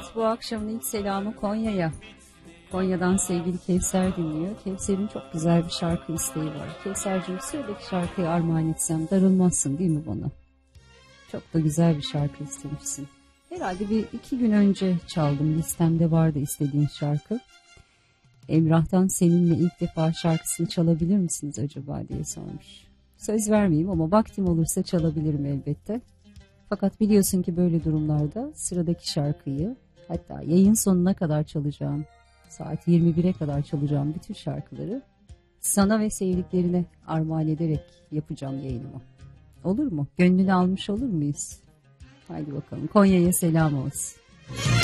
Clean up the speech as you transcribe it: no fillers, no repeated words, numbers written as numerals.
bu akşamın ilk selamı Konya'ya. Konya'dan sevgili Kevser dinliyor. Kevser'in çok güzel bir şarkı isteği var. Kevser'cim sıradaki şarkıyı armağan etsem darılmazsın değil mi bana? Çok da güzel bir şarkı istemişsin. Herhalde bir 2 gün önce çaldım. Listemde vardı istediğin şarkı. Emrah'tan seninle ilk defa şarkısını çalabilir misiniz acaba diye sormuş. Söz vermeyeyim ama vaktim olursa çalabilirim elbette. Fakat biliyorsun ki böyle durumlarda sıradaki şarkıyı, hatta yayın sonuna kadar çalacağım, saat 21'e kadar çalacağım bütün şarkıları sana ve sevdiklerine armağan ederek yapacağım yayınımı. Olur mu? Gönlünü almış olur muyuz? Haydi bakalım. Konya'ya selam olsun.